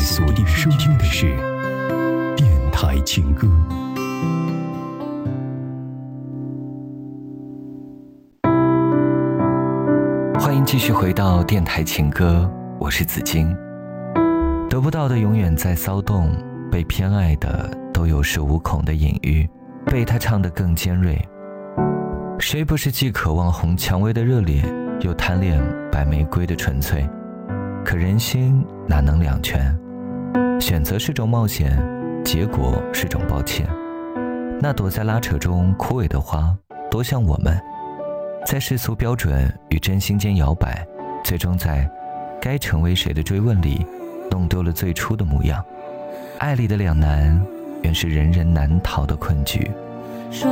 锁定收听的是电台情歌。 欢迎继续回到电台情歌，我是子金。得不到的永远在骚动，被偏爱的都有恃无恐的隐喻，被他唱得更尖锐。谁不是既渴望红蔷薇的热烈，又贪恋白玫瑰的纯粹？可人心哪能两全？选择是种冒险，结果是种抱歉。那朵在拉扯中枯萎的花，多像我们，在世俗标准与真心间摇摆，最终在该成为谁的追问里弄丢了最初的模样。爱里的两难，原是人人难逃的困局。